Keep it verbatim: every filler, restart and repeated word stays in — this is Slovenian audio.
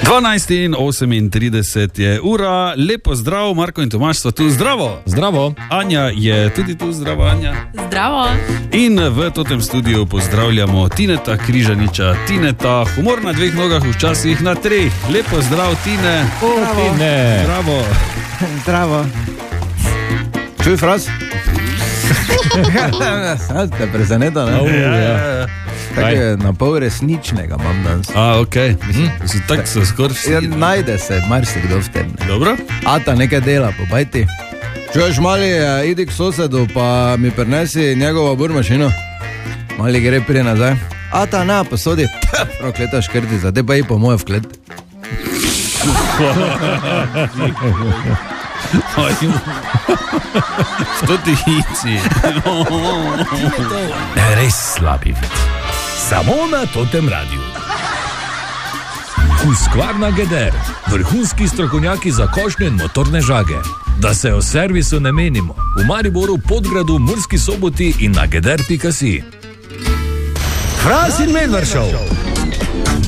dvanajst in osemintrideset je ura, lepo zdrav, Marko in Tomaž so tu, zdravo. Zdravo. Anja je tudi tu, zdravo Anja. Zdravo. In v totem studiu pozdravljamo Tineta Križaniča. Tineta, humor na dveh nogah, včasih na treh. Lepo zdrav, Tine. O, Tine. Zdravo. Zdravo. Čuj, Fras? Ste prezeneta, ne? Oh, ja. Tako je na pol resničnega imam danes. A, okej. Okay. Mislim, mm. tako so skoraj vsi. Ja, najde se marsikdo v tem. Dobro. Ata nekaj dela, pobajti. Čuješ, mali, idi k sosedu, pa mi prinesi njegovo burmašino. Mali gre prije nazaj. Ata, na, posodi. Prokleta škrtica, te pa i po moje vklet. To ti hici. Res slabi vid. Samo na Totem radiju. Husqvarna Geder, vrhunski strokovnjaki za košnje in motorne žage. Da se o servisu ne menimo. V Mariboru, Podgradu, Murski Soboti in na geder pika si. Fras in Medvard Show.